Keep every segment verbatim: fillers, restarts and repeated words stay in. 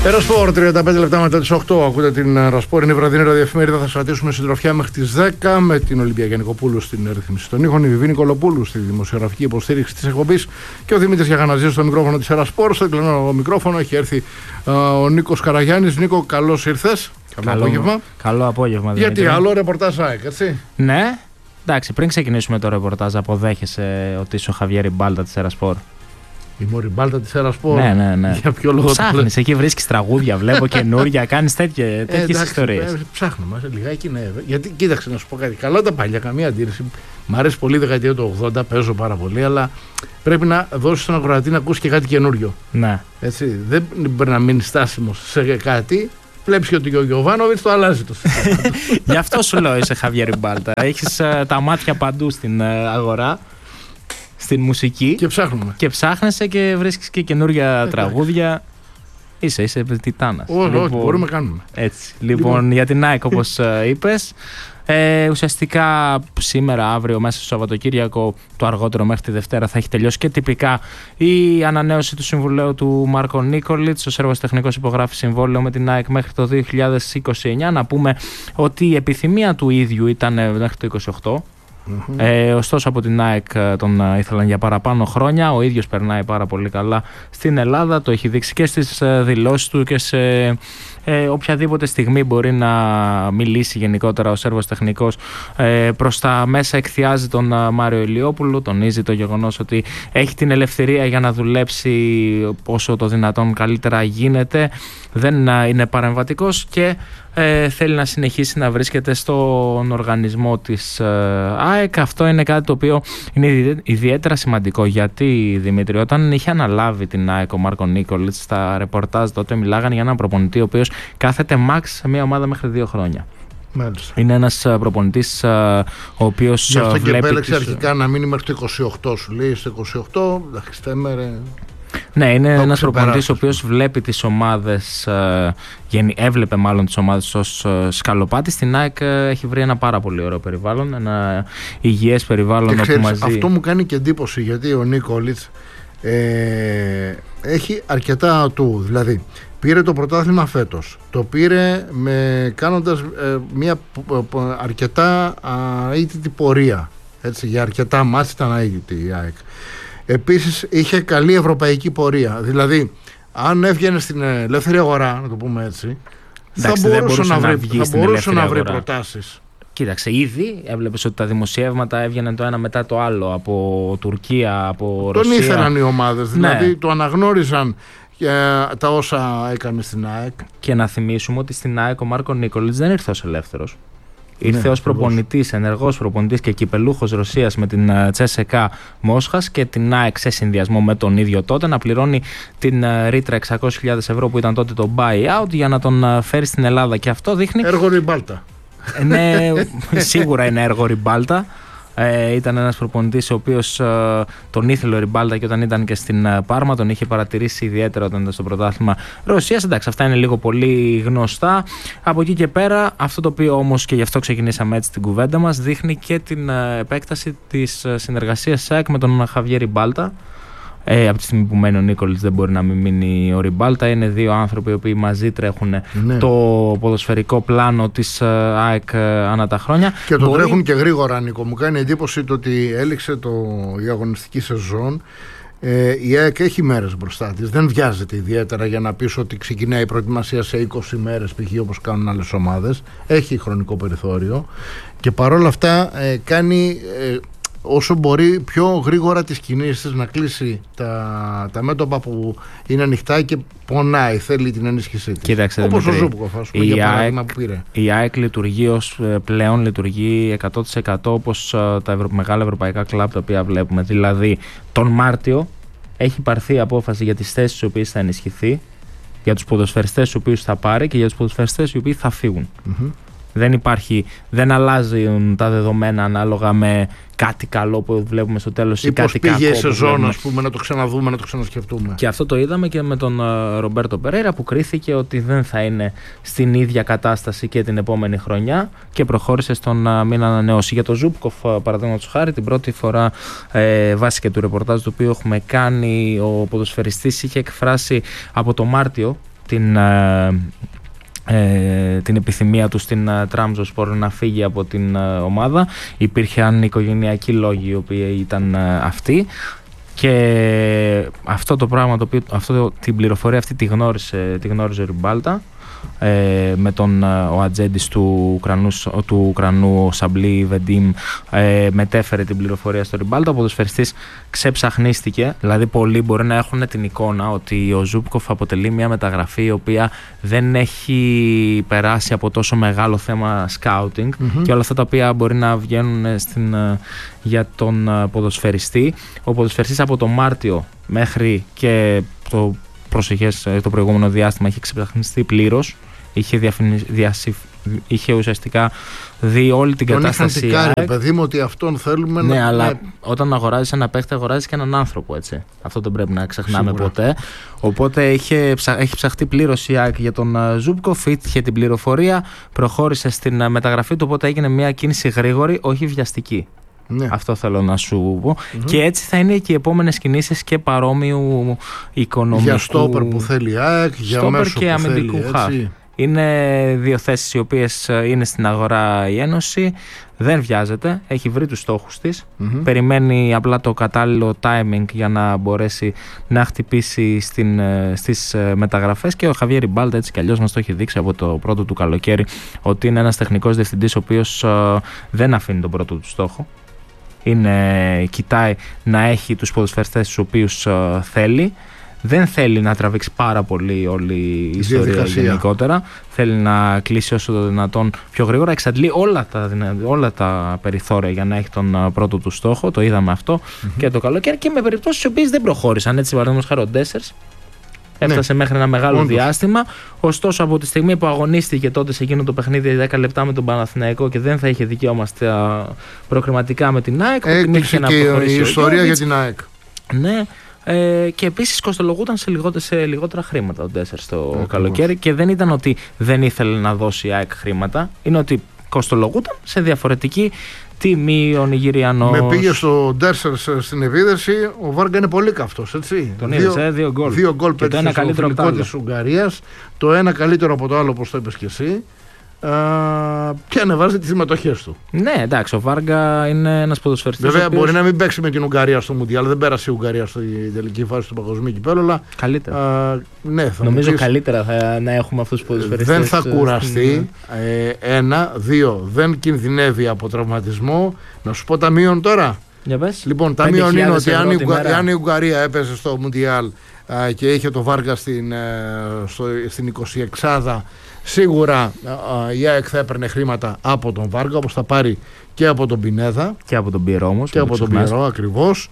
Ερασπορ, τριάντα πέντε λεπτά μετά τις οκτώ. Ακούτε την Ερασπορ, είναι η βραδινή ραδιοεφημερίδα. Θα σας κρατήσουμε συντροφιά μέχρι τις δέκα με την Ολυμπία Γιαννικοπούλου στην ρύθμιση των ήχων, η Βιβίνη Κολοπούλου στη δημοσιογραφική υποστήριξη της εκπομπής και ο Δημήτρης Γιαγαναζής στο μικρόφωνο της Ερασπορ. Στο κλεινό μικρόφωνο έχει έρθει α, ο Νίκος Καραγιάννης. Νίκο, καλώς ήρθες. Καλό, καλό απόγευμα. Καλό απόγευμα, Δημήτρη. Γιατί άλλο ρεπορτάζ ΑΕΚ, έτσι. Ναι, εντάξει, πριν ξεκινήσουμε το ρεπορτάζ, αποδέχεσαι ότι είσαι ο Χαβιέρ Ριμπάλτα της Ερασπορ? Η Μωριμπάλτα της Ερασπορ. Ναι, ναι, ναι. Για ποιο λόγο? Ψάχνεις, εκεί βρίσκεις τραγούδια, βλέπω καινούρια, κάνεις τέτοιες ε, ιστορίες. Ε, ψάχνουμε, λιγάκι ναι. Γιατί κοίταξε να σου πω κάτι. Καλά τα παλιά, καμία αντίρρηση. Μ' αρέσει πολύ η δεκαετία του ογδόντα, παίζω πάρα πολύ, αλλά πρέπει να δώσεις στον ακροατή να ακούσει και κάτι καινούριο. Ναι. Έτσι, δεν πρέπει να μείνει στάσιμος σε κάτι. Βλέπεις και ότι ο Γιωβάνοβιτς το αλλάζει το σύστημα. Γι' αυτό σου λέω είσαι Χαβιέρ Ριμπάλτα. Έχεις uh, τα μάτια παντού στην uh, αγορά, στην μουσική. Και ψάχνουμε. Και ψάχνεσαι και βρίσκεις και καινούρια ε, τραγούδια. Είσαι, είσαι τιτάνας. Όχι, λοιπόν, όχι, μπορούμε να κάνουμε. Έτσι. Λοιπόν, λοιπόν. Για την ΑΕΚ, όπως uh, είπες, ε, ουσιαστικά σήμερα, αύριο, μέσα στο Σαββατοκύριακο, το αργότερο μέχρι τη Δευτέρα, θα έχει τελειώσει και τυπικά η ανανέωση του συμβουλαίου του Μάρκο Νίκολιτς. Ο Σέρβος τεχνικός υπογράφει συμβόλαιο με την ΑΕΚ μέχρι το δύο χιλιάδες είκοσι εννιά. Να πούμε ότι η επιθυμία του ίδιου ήταν μέχρι το είκοσι οκτώ. Mm-hmm. Ε, ωστόσο από την ΑΕΚ τον ήθελαν για παραπάνω χρόνια. Ο ίδιος περνάει πάρα πολύ καλά στην Ελλάδα. Το έχει δείξει και στις δηλώσεις του και σε ε, οποιαδήποτε στιγμή μπορεί να μιλήσει γενικότερα ο Σέρβος τεχνικός. Ε, προς τα μέσα εκθιάζει τον Μάριο Ηλιόπουλο. Τονίζει το γεγονός ότι έχει την ελευθερία για να δουλέψει όσο το δυνατόν καλύτερα γίνεται. Δεν είναι παρεμβατικός και ε, θέλει να συνεχίσει να βρίσκεται στον οργανισμό της ε, ΑΕΚ. Αυτό είναι κάτι το οποίο είναι ιδιαίτερα σημαντικό, γιατί, Δημήτρη, όταν είχε αναλάβει την ΑΕΚ ο Μάρκο Νίκολιτς, στα ρεπορτάζ τότε μιλάγανε για έναν προπονητή ο οποίος κάθεται max σε μια ομάδα μέχρι δύο χρόνια. Μάλιστα. Είναι ένας προπονητής ο οποίος γι' αυτό βλέπει. Και επέλεξε τις... αρχικά να μείνει μέχρι το είκοσι οκτώ, σου λέει. Στο είκοσι οκτώ, εντάξει, τέμερε. Ναι, είναι ένας προπονητής ο οποίος βλέπει τις ομάδες, έβλεπε μάλλον τις ομάδες ως σκαλοπάτι. Στην ΑΕΚ έχει βρει ένα πάρα πολύ ωραίο περιβάλλον, ένα υγιές περιβάλλον. Και ξέρεις, μαζί... αυτό μου κάνει και εντύπωση, γιατί ο Νίκολιτς ε, έχει αρκετά του. Δηλαδή, πήρε το πρωτάθλημα φέτος, το πήρε με, κάνοντας ε, μια αρκετά αίτητη πορεία. Έτσι, για αρκετά μάτς ήταν αίτητη η ΑΕΚ. Επίσης είχε καλή ευρωπαϊκή πορεία. Δηλαδή, αν έβγαινε στην ελεύθερη αγορά, να το πούμε έτσι, εντάξει, θα μπορούσε να, να βρει, θα μπορούσε να βρει προτάσεις. Κοίταξε, ήδη έβλεπες ότι τα δημοσιεύματα έβγαιναν το ένα μετά το άλλο από Τουρκία, από Ρωσία. Τον ήθελαν οι ομάδες, δηλαδή ναι. Το αναγνώριζαν για τα όσα έκανε στην ΑΕΚ. Και να θυμίσουμε ότι στην ΑΕΚ ο Μάρκο Νίκολιτς δεν ήρθε ως ελεύθερος. Ήρθε ναι, ως προπονητής, ενεργός προπονητής και κυπελούχος Ρωσίας με την Τσέσεκα Μόσχας και την ΑΕΚ σε συνδυασμό με τον ίδιο τότε να πληρώνει την ρήτρα εξακόσιες χιλιάδες ευρώ που ήταν τότε το buy-out για να τον φέρει στην Ελλάδα. Και αυτό δείχνει. Έργο Ριμπάλτα. Ναι, σίγουρα είναι έργο Ριμπάλτα. Ε, ήταν ένας προπονητής ο οποίος ε, τον ήθελε ο Ριμπάλτα και όταν ήταν και στην ε, Πάρμα τον είχε παρατηρήσει ιδιαίτερα όταν ήταν στο πρωτάθλημα Ρωσίας. Εντάξει, αυτά είναι λίγο πολύ γνωστά. Από εκεί και πέρα, αυτό το οποίο όμως, και γι' αυτό ξεκινήσαμε έτσι την κουβέντα μας, δείχνει και την ε, επέκταση της ε, συνεργασίας ΣΑΕΚ με τον Χαβιέρ Ριμπάλτα. Ε, από τη στιγμή που μένει ο Νίκολιτς δεν μπορεί να μην μείνει ο Ριμπάλτα. Είναι δύο άνθρωποι οι οποίοι μαζί τρέχουν ναι. το ποδοσφαιρικό πλάνο της ΑΕΚ ανά τα χρόνια. Και το μπορεί... τρέχουν και γρήγορα, Νίκο. Μου κάνει εντύπωση το ότι έληξε το, η αγωνιστική σεζόν. Ε, η ΑΕΚ έχει μέρες μπροστά της. Δεν βιάζεται ιδιαίτερα για να πεις ότι ξεκινάει η προετοιμασία σε είκοσι μέρες π.χ. όπως κάνουν άλλες ομάδες. Έχει χρονικό περιθώριο και παρόλα αυτά ε, κάνει... Ε, όσο μπορεί πιο γρήγορα τις κινήσεις να κλείσει τα, τα μέτωπα που είναι ανοιχτά και πονάει, θέλει την ενίσχυσή της. Κοίταξε, όπως Δημήτρη, ο Ζούπκοφ, ας πούμε, για παράδειγμα που πήρε. Η ΑΕΚ λειτουργεί ως, πλέον λειτουργεί εκατό τοις εκατό όπως τα ευρω, μεγάλα ευρωπαϊκά κλαμπ τα οποία βλέπουμε. Δηλαδή τον Μάρτιο έχει πάρθει απόφαση για τις θέσεις οι οποίες θα ενισχυθεί, για τους ποδοσφαιριστές οι οποίους θα πάρει και για τους ποδοσφαιριστές οι οποίοι θα φύγουν. Mm-hmm. Δεν υπάρχει, δεν αλλάζουν τα δεδομένα ανάλογα με κάτι καλό που βλέπουμε στο τέλος ή, ή κάτι κακό. Ή πώς πήγε η σεζόν, ας πούμε, να το ξαναδούμε, να το ξανασκεφτούμε. Και αυτό το είδαμε και με τον uh, Ρομπέρτο Περέιρα που κρίθηκε ότι δεν θα είναι στην ίδια κατάσταση και την επόμενη χρονιά και προχώρησε στον να uh, μην ανανεώσει. Για τον Ζούπκοφ, uh, παραδείγματος χάρη, την πρώτη φορά ε, βάσει και του ρεπορτάζ το οποίο έχουμε κάνει, ο ποδοσφαιριστής είχε εκφράσει από το Μάρτιο την, ε, ε, την επιθυμία του στην ε, Τραμζονσπορ να φύγει από την ε, ομάδα. Υπήρχαν οικογενειακοί λόγοι οι οποίοι ήταν ε, αυτοί. Και αυτό το πράγμα, το οποίο, αυτό, την πληροφορία αυτή τη γνώρισε, τη γνώριζε ο Ριμπάλτα ε, με τον ο ατζέντης του Ουκρανού, του Ουκρανού Σαμπλί Βεντίμ ε, μετέφερε την πληροφορία στο Ριμπάλτα. Ο ποδοσφαιριστής ξεψαχνίστηκε, δηλαδή πολλοί μπορεί να έχουν την εικόνα ότι ο Ζούμπκοφ αποτελεί μια μεταγραφή η οποία δεν έχει περάσει από τόσο μεγάλο θέμα σκάουτινγκ mm-hmm. και όλα αυτά τα οποία μπορεί να βγαίνουν στην, για τον ποδοσφαιριστή. Ο ποδοσφαιριστής από το Μάρτιο μέχρι και το προσεχές, το προηγούμενο διάστημα είχε ξεψαχνιστεί πλήρως, είχε, διασυφ... είχε ουσιαστικά δει όλη την τον κατάσταση. Τον είχαν τικάρει, παιδί μου, ότι αυτόν θέλουμε ναι, να... αλλά όταν αγοράζεις ένα παίχτη, αγοράζεις και έναν άνθρωπο, έτσι. Αυτό δεν πρέπει να ξεχνάμε Σίγουρα. ποτέ. Οπότε είχε, ψα... έχει ψαχτεί πλήρως η ΑΕΚ για τον Ζούμπκοφ, είχε την πληροφορία, προχώρησε στην μεταγραφή του, οπότε έγινε μια κίνηση γρήγορη, όχι βιαστική. Ναι. Αυτό θέλω να σου πω. Mm-hmm. Και έτσι θα είναι και οι επόμενες κινήσεις και παρόμοιου οικονομικού. Για στόπερ που θέλει η ΑΕΚ, για μέσο και που αμυντικού θέλει, χαφ. Είναι δύο θέσεις οι οποίες είναι στην αγορά η Ένωση. Δεν βιάζεται, έχει βρει τους στόχους της. Mm-hmm. Περιμένει απλά το κατάλληλο timing για να μπορέσει να χτυπήσει στην, στις μεταγραφές. Και ο Χαβιέρ Ριμπάλτα έτσι κι αλλιώς μας το έχει δείξει από το πρώτο του καλοκαίρι ότι είναι ένας τεχνικός διευθυντής ο οποίος uh, δεν αφήνει τον πρώτο του στόχο. Είναι, κοιτάει να έχει τους ποδοσφαιριστές τους οποίους uh, θέλει. Δεν θέλει να τραβήξει πάρα πολύ όλη η ιστορία γενικότερα. Θέλει να κλείσει όσο το δυνατόν πιο γρήγορα. Εξαντλεί όλα τα, όλα τα περιθώρια για να έχει τον uh, πρώτο του στόχο. Το είδαμε αυτό mm-hmm. και το καλοκαίρι. Και με περιπτώσεις οι οποίες δεν προχώρησαν. Έτσι, παραδείγματος χάρη ο Ντέσσερς έφτασε ναι. μέχρι ένα μεγάλο Όντως. διάστημα. Ωστόσο, από τη στιγμή που αγωνίστηκε τότε σε εκείνο το παιχνίδι δέκα λεπτά με τον Παναθηναϊκό και δεν θα είχε δικαίωμα στα προκριματικά με την ΑΕΚ, έκλεισε και η ιστορία για την ΑΕΚ. Ναι. Ε, και επίσης κοστολογούταν σε, λιγότε, σε λιγότερα χρήματα ο Ντέσσερ στο Ακριβώς. καλοκαίρι και δεν ήταν ότι δεν ήθελε να δώσει η ΑΕΚ χρήματα, είναι ότι κοστολογούταν σε διαφορετική τιμή ο Νιγηριανός. Με πήγε στο Ντέσσερ στην επίδεση, ο Βάργκα είναι πολύ καυτός, έτσι. Τον είδες, ε, δύο γκολ. Δύο γκολ πέτυχε στο φιλικό της Ουγγαρίας, το ένα καλύτερο από το άλλο, όπως το είπες και εσύ. Uh, και ανεβάζει τις συμμετοχές του. Ναι, εντάξει, ο Βάργκα είναι ένας ποδοσφαιριστής. Βέβαια, οποίος... μπορεί να μην παίξει με την Ουγγαρία στο Μουντιάλ, δεν πέρασε η Ουγγαρία στην τελική φάση του παγκοσμίου κυπέλλου, αλλά. Καλύτερα. Uh, ναι, θα Νομίζω πεις... καλύτερα θα, να έχουμε αυτούς τους ποδοσφαιριστές. Δεν θα κουραστεί. Ε, ένα, δύο, δεν κινδυνεύει από τραυματισμό. Να σου πω τα μείον τώρα. Για πες. Λοιπόν, τα μείον είναι ότι αν η, αν η Ουγγαρία έπαιζε στο Μουντιάλ uh, και είχε το Βάργκα στην, uh, στο, στην εικοσιεξάδα. Σίγουρα η ΑΕΚ θα έπαιρνε χρήματα από τον Βάργκα, όπως θα πάρει και από τον Πινέδα. Και από τον Πιερό όμως. Και από τον Πιερό ακριβώς.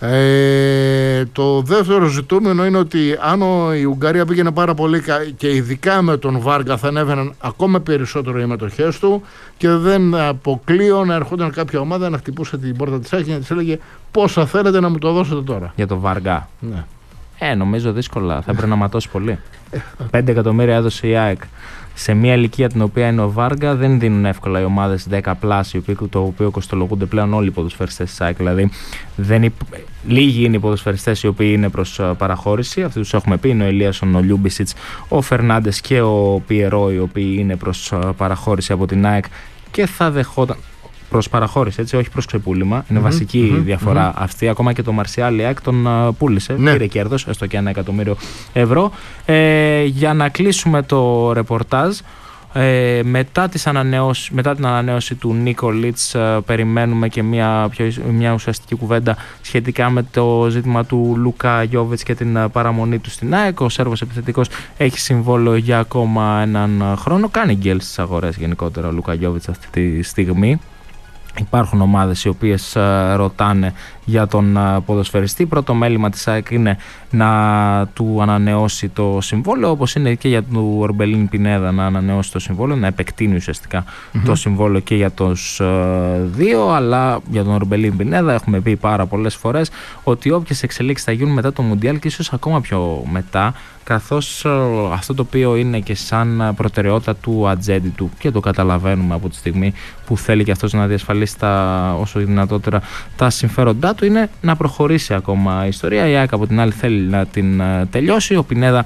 Ε, το δεύτερο ζητούμενο είναι ότι αν η Ουγγαρία πήγαινε πάρα πολύ και ειδικά με τον Βάργκα θα ανέβαιναν ακόμα περισσότερο οι μετοχές του και δεν αποκλείω να ερχόταν κάποια ομάδα να χτυπούσε την πόρτα της ΑΕΚ και να της έλεγε πόσα θέλετε να μου το δώσετε τώρα. Για τον Βάργκα. Ναι. Ε, νομίζω δύσκολα. Θα πρέπει να ματώσει πολύ. πέντε εκατομμύρια έδωσε η ΑΕΚ. Σε μια ηλικία την οποία είναι ο Βάργκα, δεν δίνουν εύκολα οι ομάδες δέκα πλάσι, το οποίο κοστολογούνται πλέον όλοι οι ποδοσφαιριστές της ΑΕΚ. Δηλαδή, δεν υπ... λίγοι είναι οι ποδοσφαιριστές οι οποίοι είναι προς παραχώρηση. Αυτοί τους έχουμε πει: είναι ο Ελίασον, ο Λιούμπισιτς, ο Φερνάντες και ο Πιερό, οι οποίοι είναι προς παραχώρηση από την ΑΕΚ και θα δεχόταν. Προς παραχώρηση, έτσι, όχι προς ξεπούλημα. Είναι mm-hmm, βασική mm-hmm, διαφορά mm-hmm. αυτή. Ακόμα και το Μαρσιάλ η ΑΕΚ τον uh, πούλησε. Ναι. Πήρε κέρδος, έστω και ένα εκατομμύριο ευρώ. Ε, για να κλείσουμε το ρεπορτάζ, ε, μετά, τις ανανεώσεις, μετά την ανανέωση του Νίκολιτς, ε, περιμένουμε και μια, πιο, μια ουσιαστική κουβέντα σχετικά με το ζήτημα του Λούκα Γιόβιτς και την παραμονή του στην ΑΕΚ. Ο Σέρβος επιθετικός έχει συμβόλαιο για ακόμα έναν χρόνο. Κάνει γκέλ στις αγορές γενικότερα ο Λούκα Γιόβιτς αυτή τη στιγμή. Υπάρχουν ομάδες οι οποίες uh, ρωτάνε για τον uh, ποδοσφαιριστή. Πρώτο μέλημα της ΑΕΚ είναι να του ανανεώσει το συμβόλαιο, όπως είναι και για τον Ορμπελίν Πινέδα να ανανεώσει το συμβόλαιο, να επεκτείνει ουσιαστικά mm-hmm. το συμβόλαιο και για τους uh, δύο. Αλλά για τον Ορμπελίν Πινέδα έχουμε πει πάρα πολλές φορές ότι όποιες εξελίξεις θα γίνουν μετά το Μουντιάλ και ίσως ακόμα πιο μετά, καθώς uh, αυτό το οποίο είναι και σαν προτεραιότητα του ατζέντη του και το καταλαβαίνουμε από τη στιγμή που θέλει και αυτός να διασφαλίσει τα, όσο δυνατότερα τα συμφέροντά του, είναι να προχωρήσει ακόμα η ιστορία. Η ΑΕΚ από την άλλη θέλει να την uh, τελειώσει. Ο Πινέδα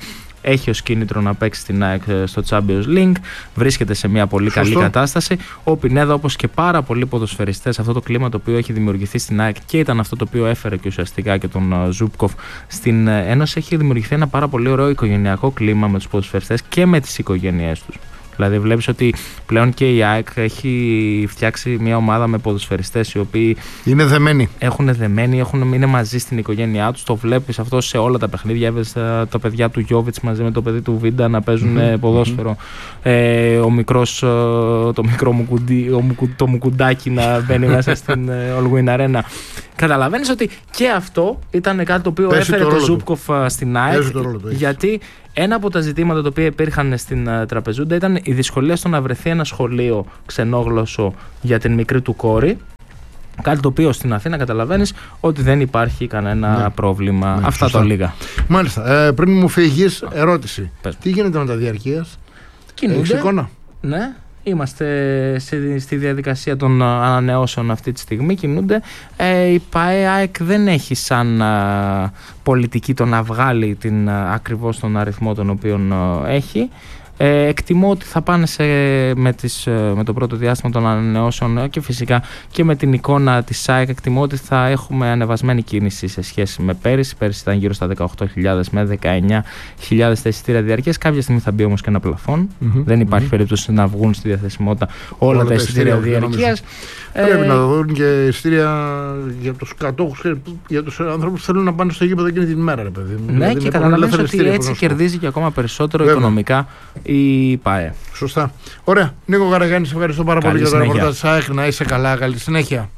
έχει ως κίνητρο να παίξει στην ΑΕΚ στο Champions League. Βρίσκεται σε μια πολύ Σωστό. καλή κατάσταση. Ο Πινέδα, όπως και πάρα πολλοί ποδοσφαιριστές, αυτό το κλίμα το οποίο έχει δημιουργηθεί στην ΑΕΚ και ήταν αυτό το οποίο έφερε και ουσιαστικά και τον Ζούπκοφ στην Ένωση, έχει δημιουργηθεί ένα πάρα πολύ ωραίο οικογενειακό κλίμα με τους ποδοσφαιριστές και με τις οικογένειές τους. Δηλαδή βλέπεις ότι πλέον και η ΑΕΚ έχει φτιάξει μια ομάδα με ποδοσφαιριστές οι οποίοι είναι δεμένοι. Έχουν δεμένοι, έχουν, είναι μαζί στην οικογένειά τους. Το βλέπεις αυτό σε όλα τα παιχνίδια. Έβλεπες τα, τα παιδιά του Γιόβιτς μαζί με το παιδί του Βίντα να παίζουν mm-hmm. ποδόσφαιρο. Mm-hmm. Ε, ο μικρός, το μικρό μου κουντί, ο, το μουκουντάκι να μπαίνει μέσα στην All Win Arena. Καταλαβαίνεις ότι και αυτό ήταν κάτι το οποίο Πέσει έφερε το τον Ζούπκοφ στην ΑΕΚ. Γιατί ένα από τα ζητήματα τα οποία υπήρχαν στην uh, Τραπεζούντα ήταν η δυσκολία στο να βρεθεί ένα σχολείο ξενόγλωσσο για την μικρή του κόρη. Κάτι το οποίο στην Αθήνα καταλαβαίνεις ότι δεν υπάρχει κανένα ναι. πρόβλημα. Ναι, Αυτά σωστά. Το λίγα. Μάλιστα. Ε, πριν μου φύγεις, ερώτηση. Πες. Τι γίνεται με τα διαρκείας? Έχεις εικόνα? Ναι. Είμαστε σε, στη διαδικασία των ανανεώσεων αυτή τη στιγμή, κινούνται. Ε, η ΠΑΕ-ΑΕΚ δεν έχει σαν α, πολιτική το να βγάλει την, α, ακριβώς τον αριθμό τον οποίο α, έχει. Ε, εκτιμώ ότι θα πάνε σε, με, τις, με το πρώτο διάστημα των ανανεώσεων και φυσικά και με την εικόνα της ΑΕΚ εκτιμώ ότι θα έχουμε ανεβασμένη κίνηση σε σχέση με πέρυσι. Πέρυσι ήταν γύρω στα δεκαοκτώ χιλιάδες με δεκαεννιά χιλιάδες τα εισιτήρια διαρκείας. Κάποια στιγμή θα μπει όμως και ένα πλαφόν. Mm-hmm. Δεν υπάρχει mm-hmm. περίπτωση να βγουν στη διαθεσιμότητα όλα, όλα τα εισιτήρια διαρκείας. Πρέπει ε, να δουν και εισιτήρια για τους κατόχους, για τους ανθρώπους που θέλουν να πάνε στο γήπεδο εκείνη την μέρα. Ρε, παιδί. Ναι, δηλαδή, και καταλαβαίνεις ότι έτσι κερδίζει και ακόμα περισσότερο Βέβαια. οικονομικά η ΠΑΕ. Σωστά. Ωραία. Νίκο Καραγιάννη, σε ευχαριστώ πάρα Καλή πολύ για το ρεπορτάζ της ΑΕΚ. Να είσαι καλά. Καλή συνέχεια.